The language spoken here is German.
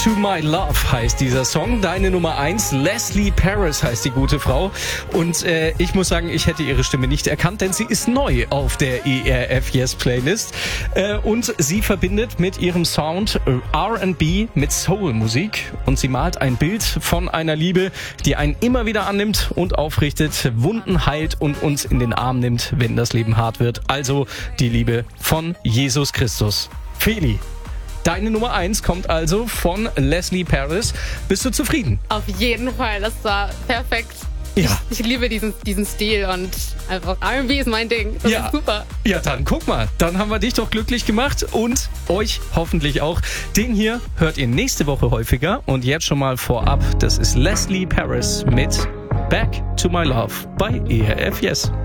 to My Love heißt dieser Song. Deine Nummer 1, Leslie Paris heißt die gute Frau. Und ich muss sagen, ich hätte ihre Stimme nicht erkannt, denn sie ist neu auf der ERF Yes Playlist. Und sie verbindet mit ihrem Sound R&B mit Soul-Musik. Und sie malt ein Bild von einer Liebe, die einen immer wieder annimmt und aufrichtet, Wunden heilt und uns in den Arm nimmt, wenn das Leben hart wird. Also die Liebe von Jesus Christus. Feli, deine Nummer 1 kommt also von Leslie Paris. Bist du zufrieden? Auf jeden Fall, das war perfekt. Ja. Ich liebe diesen Stil und einfach R&B ist mein Ding. Das ist super. Ja, dann guck mal. Dann haben wir dich doch glücklich gemacht und euch hoffentlich auch. Den hier hört ihr nächste Woche häufiger. Und jetzt schon mal vorab, das ist Leslie Paris mit Back to My Love bei ERF Yes.